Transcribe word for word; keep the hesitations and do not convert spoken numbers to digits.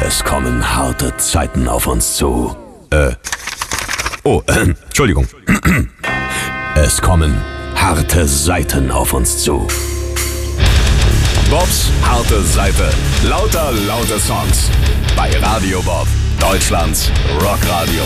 Es kommen harte Zeiten auf uns zu. Äh. Oh, äh, Entschuldigung. Es kommen harte Seiten auf uns zu. Bobs harte Seite. Lauter, laute Songs. Bei Radio Bob, Deutschlands Rockradio.